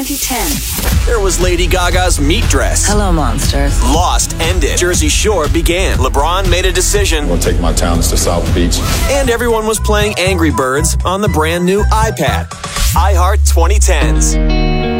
2010. There was Lady Gaga's meat dress. Hello, monsters. Lost ended. Jersey Shore began. LeBron made a decision. I'm going to take my talents to South Beach. And everyone was playing Angry Birds on the brand new iPad. iHeart 2010s.